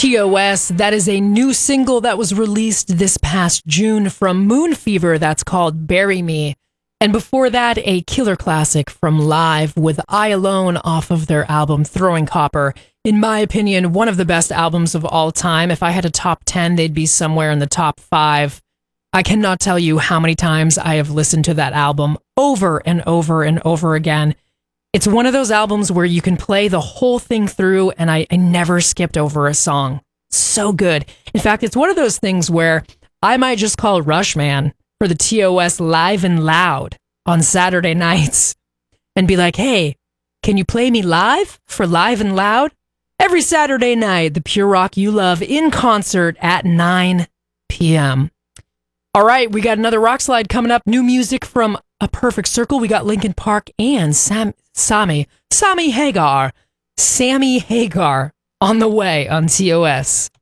TOS, that is a new single that was released this past June from Moon Fever that's called Bury Me. And before that, a killer classic from Live with I Alone off of their album Throwing Copper. In my opinion, one of the best albums of all time. If I had a top 10, they'd be somewhere in the top 5. I cannot tell you how many times I have listened to that album over and over and over again. It's one of those albums where you can play the whole thing through, and I never skipped over a song. So good. In fact, it's one of those things where I might just call Rushman for the TOS Live and Loud on Saturday nights and be like, hey, can you play me live for Live and Loud? Every Saturday night, the pure rock you love in concert at 9 p.m. All right, we got another rock slide coming up. New music from A Perfect Circle. We got Linkin Park and Sammy Hagar on the way on TOS.